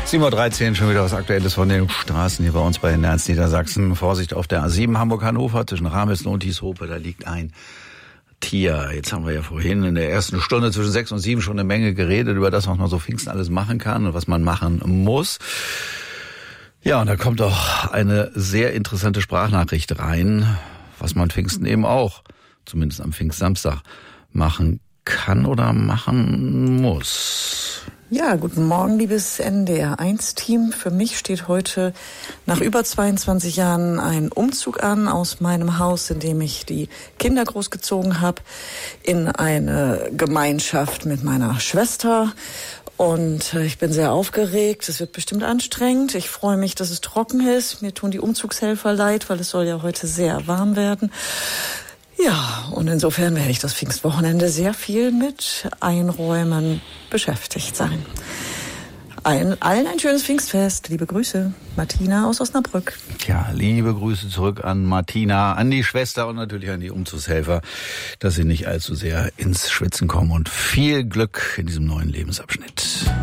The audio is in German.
7:13 Uhr, schon wieder was Aktuelles von den Straßen hier bei uns bei Nernst, Niedersachsen. Vorsicht auf der A7 Hamburg-Hannover zwischen Ramelsen und Dieshope, da liegt ein Tier. Jetzt haben wir ja vorhin in der ersten Stunde zwischen 6 und 7 schon eine Menge geredet über das, was man so Pfingsten alles machen kann und was man machen muss. Ja, und da kommt auch eine sehr interessante Sprachnachricht rein, was man Pfingsten eben auch, zumindest am Pfingstsamstag, machen kann oder machen muss. Ja, guten Morgen, liebes NDR1-Team. Für mich steht heute nach über 22 Jahren ein Umzug an aus meinem Haus, in dem ich die Kinder großgezogen habe, in eine Gemeinschaft mit meiner Schwester. Und ich bin sehr aufgeregt. Es wird bestimmt anstrengend. Ich freue mich, dass es trocken ist. Mir tun die Umzugshelfer leid, weil es soll ja heute sehr warm werden. Ja, und insofern werde ich das Pfingstwochenende sehr viel mit Einräumen beschäftigt sein. Allen ein schönes Pfingstfest. Liebe Grüße, Martina aus Osnabrück. Ja, liebe Grüße zurück an Martina, an die Schwester und natürlich an die Umzugshelfer, dass sie nicht allzu sehr ins Schwitzen kommen und viel Glück in diesem neuen Lebensabschnitt.